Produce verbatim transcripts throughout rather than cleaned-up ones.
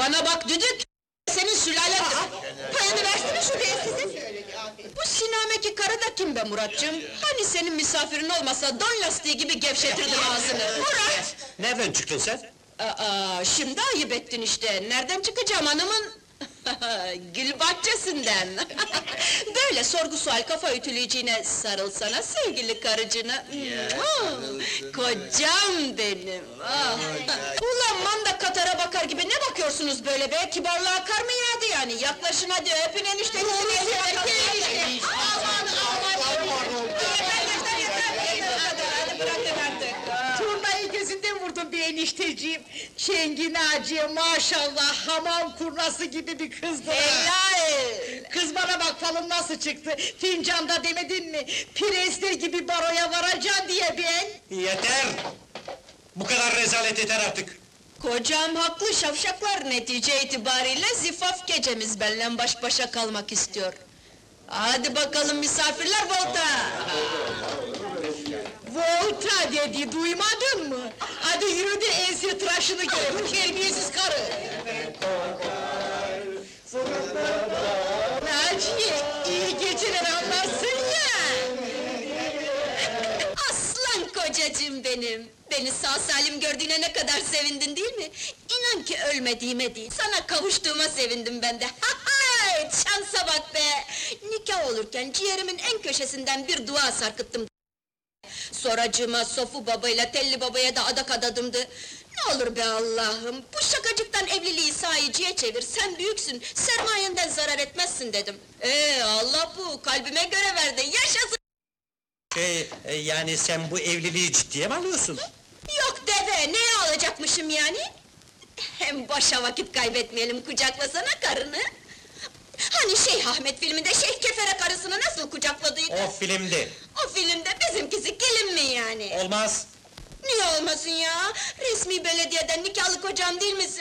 Bana bak düdük! Senin sülalen... Payını versene şu densizin! Bu sinameki karı da kim be Muratcığım? Hani senin misafirin olmasa don lastiği gibi gevşetirdin ağzını! Murat! Nereden çıktın sen? Aa, şimdi ayıp ettin işte! Nereden çıkacağım hanımın? Gül bahçesinden! Böyle sorgu sual kafa ütüleyeceğine sarılsana sevgili karıcığına! Kocam benim! Ah! Ulan manda katara bakar gibi ne bakıyorsunuz böyle be? Kibarlığa kar mı yağdı yani? Yaklaşın hadi öpün eniştenizin elini bakalım! Aman aman! Yeter yeter yeter! Yeter o kadar, hadi bırakın artık! Turnayı gözünden vurdum bir enişteciğim! Şengin Naciye maşallah hamam kurnası gibi bir kızdı! Helal! Kız bana bak falın nasıl çıktı? Fincanda demedin mi? Prensler gibi baroya varacaksın diye ben! Yeter! Bu kadar rezalet yeter artık! Kocam haklı şavşaklar, netice itibariyle zifaf gecemiz benimle baş başa kalmak istiyor. Hadi bakalım misafirler volta! Volta dedi, duymadın mı? Hadi yürü de ense tıraşını görelim, terbiyesiz karı! Naciye, iyi geceler anlarsın ya! Aslan kocacığım benim! Beni sağ salim gördüğüne ne kadar sevindin değil mi? İnan ki ölmediğime değil, sana kavuştuğuma sevindim ben de! Hay! Şansa bak be! Nikah olurken ciğerimin en köşesinden bir dua sarkıttım. Soracığıma Sofu babayla Telli babaya da adak adadımdı. Ne olur be Allah'ım, bu şakacıktan evliliği sahiciye çevir, sen büyüksün, sermayenden zarar etmezsin dedim. Ee, Allah bu, kalbime göre verdi, yaşasın! Şey, e, yani sen bu evliliği ciddiye mi alıyorsun? Yok deve, neye alacakmışım yani? Hem boşa vakit kaybetmeyelim, kucaklasana karını! Hani Şeyh Ahmet filminde Şeyh Kefere karısını nasıl kucakladıydı? O filmdi! O filmde bizimkisi gelin mi yani? Olmaz! Niye olmasın ya? Resmi belediyeden nikahlı kocam değil misin?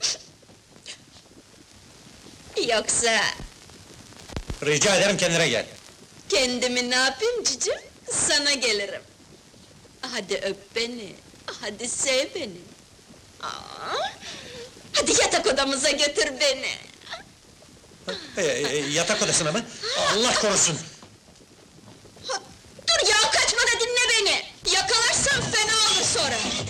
Yoksa Rica ederim kendine gel! kendimi ne yapayım cicim? Sana gelirim. Hadi öp beni, hadi sev beni. Aa, hadi yatak odamıza götür beni. E, e, yatak odasına mı? Allah korusun!